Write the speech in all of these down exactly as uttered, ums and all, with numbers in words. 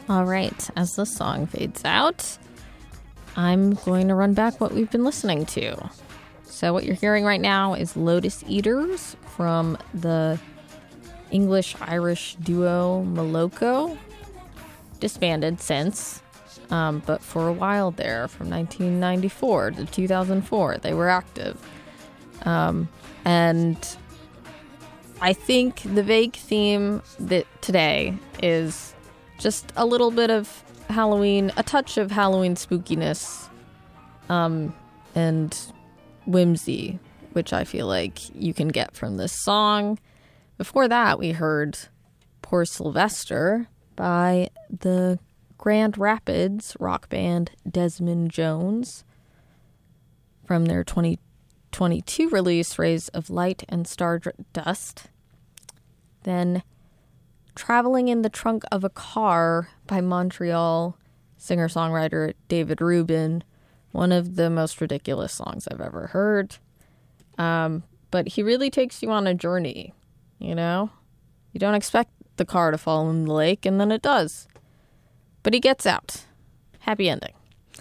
All right, as the song fades out, I'm going to run back what we've been listening to. So what you're hearing right now is Lotus Eaters from the English-Irish duo Moloko. Disbanded since, um, but for a while there, from nineteen ninety-four to two thousand four, they were active. Um, and I think the vague theme that today is just a little bit of Halloween, a touch of Halloween spookiness, um, and whimsy, which I feel like you can get from this song. Before that, we heard Poor Sylvester by the Grand Rapids rock band Desmond Jones from their twenty twenty-two release, Rays of Light and Stardust. Then Traveling in the Trunk of a Car by Montreal singer-songwriter David Rubin. One of the most ridiculous songs I've ever heard. Um, but he really takes you on a journey, you know? You don't expect the car to fall in the lake, and then it does. But he gets out. Happy ending.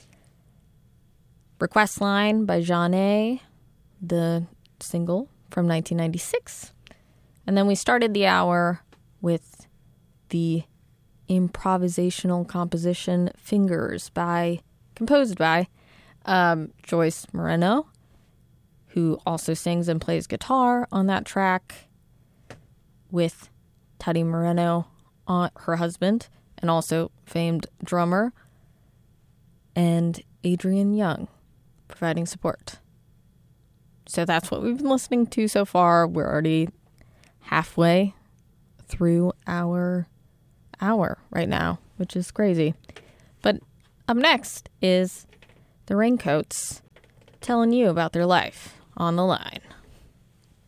Request Line by Jeanne, the single from nineteen ninety-six. And then we started the hour with the improvisational composition Fingers by, composed by um, Joyce Moreno, who also sings and plays guitar on that track, with Teddy Moreno, uh, her husband, and also famed drummer, and Adrian Young providing support. So that's what we've been listening to so far. We're already halfway through our hour right now, which is crazy. But up next is the Raincoats telling you about their life on the line.